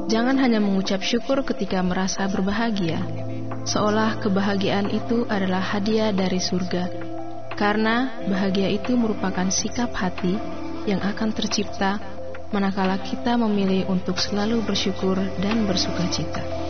Jangan hanya mengucap syukur ketika merasa berbahagia, seolah kebahagiaan itu adalah hadiah dari surga, karena bahagia itu merupakan sikap hati yang akan tercipta manakala kita memilih untuk selalu bersyukur dan bersukacita.